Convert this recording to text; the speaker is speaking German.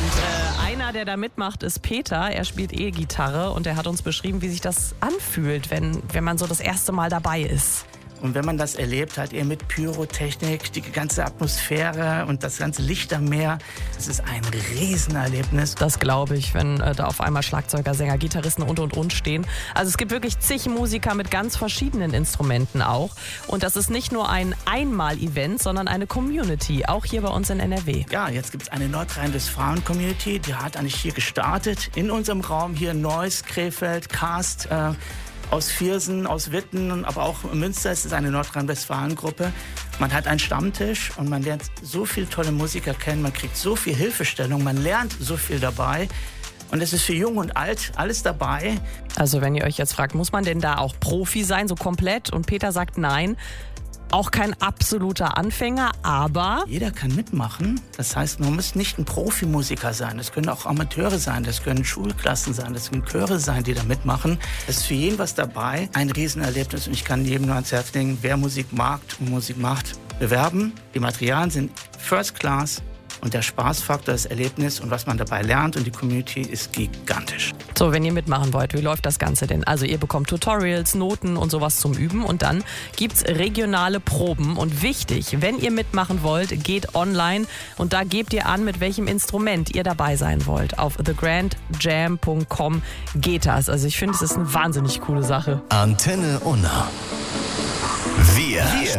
Einer, der da mitmacht, ist Peter. Er spielt E-Gitarre und er hat uns beschrieben, wie sich das anfühlt, wenn man so das erste Mal dabei ist. Und wenn man das erlebt hat, eher mit Pyrotechnik, die ganze Atmosphäre und das ganze Licht am Meer, das ist ein Riesenerlebnis. Das glaube ich, wenn da auf einmal Schlagzeuger, Sänger, Gitarristen und stehen. Also es gibt wirklich zig Musiker mit ganz verschiedenen Instrumenten auch. Und das ist nicht nur ein Einmal-Event, sondern eine Community, auch hier bei uns in NRW. Ja, jetzt gibt es eine Nordrhein-Westfalen-Community, die hat eigentlich hier gestartet, in unserem Raum hier Neuss, Krefeld, Karst, aus Viersen, aus Witten, aber auch Münster. Es ist eine Nordrhein-Westfalen-Gruppe. Man hat einen Stammtisch und man lernt so viele tolle Musiker kennen. Man kriegt so viel Hilfestellung, man lernt so viel dabei. Und es ist für Jung und Alt alles dabei. Also wenn ihr euch jetzt fragt, muss man denn da auch Profi sein, so komplett? Und Peter sagt nein. Auch kein absoluter Anfänger, aber jeder kann mitmachen. Das heißt, man muss nicht ein Profimusiker sein. Das können auch Amateure sein, das können Schulklassen sein, das können Chöre sein, die da mitmachen. Es ist für jeden was dabei. Ein Riesenerlebnis und ich kann jedem nur ans Herz legen, wer Musik mag und Musik macht, bewerben. Die Materialien sind First Class. Und der Spaßfaktor, das Erlebnis und was man dabei lernt und die Community ist gigantisch. So, wenn ihr mitmachen wollt, wie läuft das Ganze denn? Also ihr bekommt Tutorials, Noten und sowas zum Üben und dann gibt's regionale Proben. Und wichtig, wenn ihr mitmachen wollt, geht online und da gebt ihr an, mit welchem Instrument ihr dabei sein wollt. Auf thegrandjam.com geht das. Also ich finde, es ist eine wahnsinnig coole Sache. Antenne Unna. Wir